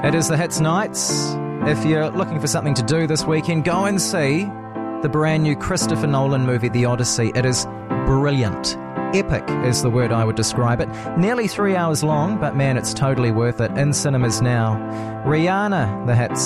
It is the Hits Nights. If you're looking for something to do this weekend, go and see the brand new Christopher Nolan movie, The Odyssey. It is brilliant. Epic is the word I would describe it. Nearly 3 hours long, but man, it's totally worth it. In cinemas now. Rihanna, the Hits.